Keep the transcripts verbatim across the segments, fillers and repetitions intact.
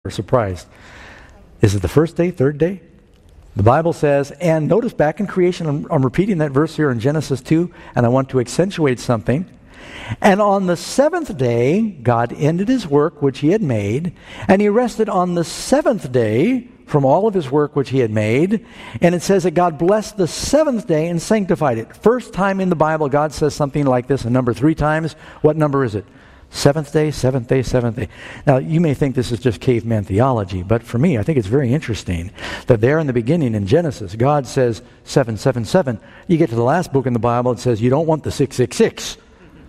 We're surprised. Is it the first day, third day? The Bible says, and notice back in creation, I'm, I'm repeating that verse here in Genesis two, and I want to accentuate something. And on the seventh day, God ended his work which he had made, and he rested on the seventh day from all of his work which he had made. And it says that God blessed the seventh day and sanctified it. First time in the Bible, God says something like this, a number three times. What number is it? Seventh day, seventh day, seventh day. Now, you may think this is just caveman theology, but for me, I think it's very interesting that there in the beginning in Genesis, God says seven, seven, seven. You get to the last book in the Bible, it says you don't want the six, six, six.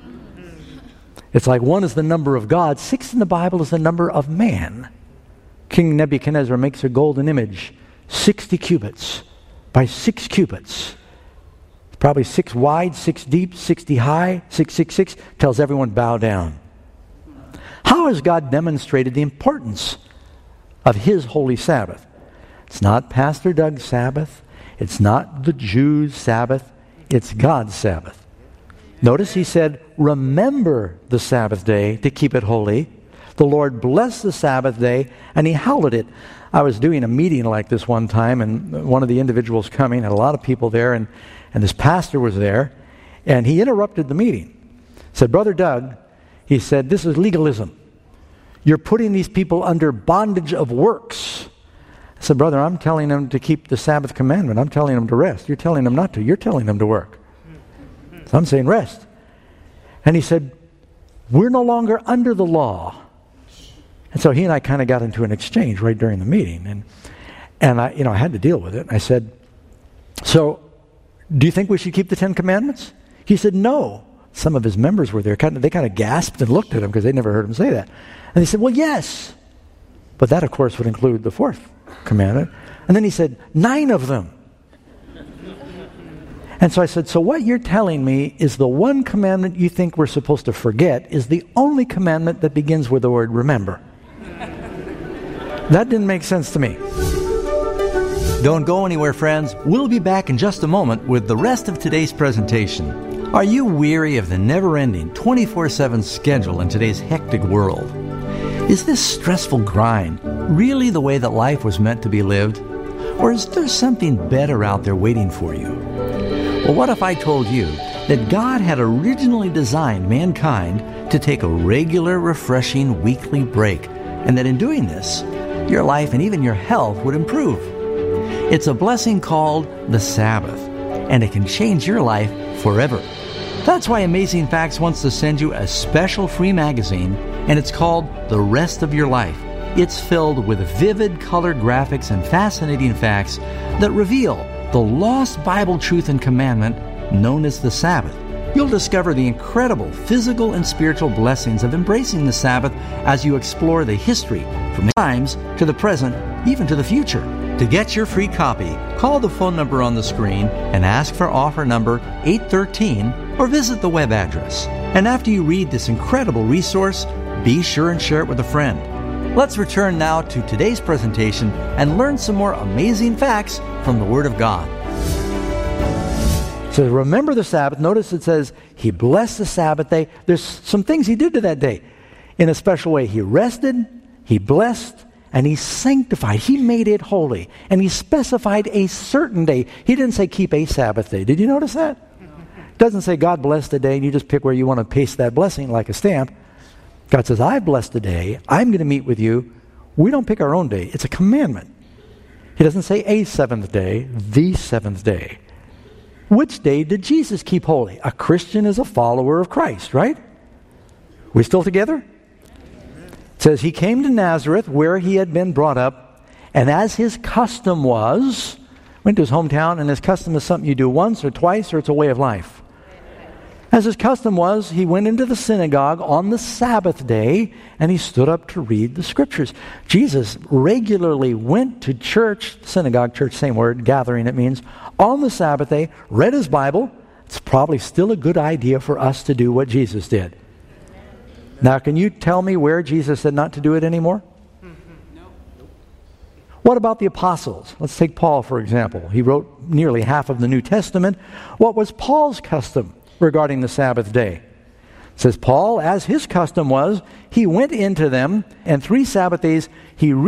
It's like one is the number of God. Six in the Bible is the number of man. King Nebuchadnezzar makes a golden image, sixty cubits by six cubits. Probably six wide, six deep, sixty high, six, six, six. Tells everyone bow down. How has God demonstrated the importance of his holy Sabbath? It's not Pastor Doug's Sabbath. It's not the Jews' Sabbath. It's God's Sabbath. Notice he said, remember the Sabbath day to keep it holy. The Lord blessed the Sabbath day, and he hallowed it. I was doing a meeting like this one time, and one of the individuals coming, had a lot of people there, and, and this pastor was there, and he interrupted the meeting. Said, Brother Doug, he said, this is legalism. You're putting these people under bondage of works. I said, brother, I'm telling them to keep the Sabbath commandment. I'm telling them to rest. You're telling them not to. You're telling them to work. So I'm saying rest. And he said, we're no longer under the law. And so he and I kind of got into an exchange right during the meeting. And and I, you know, I had to deal with it. I said, so do you think we should keep the Ten Commandments? He said, no. Some of his members were there. Kind of, they kind of gasped and looked at him because they never heard him say that. And he said, well, yes. But that, of course, would include the fourth commandment. And then he said, nine of them. And so I said, so what you're telling me is the one commandment you think we're supposed to forget is the only commandment that begins with the word remember. That didn't make sense to me. Don't go anywhere, friends. We'll be back in just a moment with the rest of today's presentation. Are you weary of the never-ending twenty-four seven schedule in today's hectic world? Is this stressful grind really the way that life was meant to be lived? Or is there something better out there waiting for you? Well, what if I told you that God had originally designed mankind to take a regular, refreshing weekly break, and that in doing this, your life and even your health would improve? It's a blessing called the Sabbath, and it can change your life forever. That's why Amazing Facts wants to send you a special free magazine, and it's called The Rest of Your Life. It's filled with vivid colored graphics and fascinating facts that reveal the lost Bible truth and commandment known as the Sabbath. You'll discover the incredible physical and spiritual blessings of embracing the Sabbath as you explore the history from the times to the present, even to the future. To get your free copy, call the phone number on the screen and ask for offer number eight one three or visit the web address. And after you read this incredible resource, be sure and share it with a friend. Let's return now to today's presentation and learn some more amazing facts from the Word of God. So remember the Sabbath. Notice it says he blessed the Sabbath day. There's some things he did to that day in a special way. He rested, he blessed, and he sanctified. He made it holy. And he specified a certain day. He didn't say keep a Sabbath day. Did you notice that? It doesn't say God blessed the day and you just pick where you want to paste that blessing like a stamp. God says, I blessed the day. I'm going to meet with you. We don't pick our own day. It's a commandment. He doesn't say a seventh day, the seventh day. Which day did Jesus keep holy? A Christian is a follower of Christ, right? We still together? It says he came to Nazareth where he had been brought up, and as his custom was, went to his hometown, and his custom is something you do once or twice, or it's a way of life. As his custom was, he went into the synagogue on the Sabbath day, and he stood up to read the Scriptures. Jesus regularly went to church, synagogue, church, same word, gathering it means, on the Sabbath day, read his Bible. It's probably still a good idea for us to do what Jesus did. Now, can you tell me where Jesus said not to do it anymore? What about the apostles? Let's take Paul, for example. He wrote nearly half of the New Testament. What was Paul's custom regarding the Sabbath day? It says, Paul, as his custom was, he went into them, and three Sabbath days he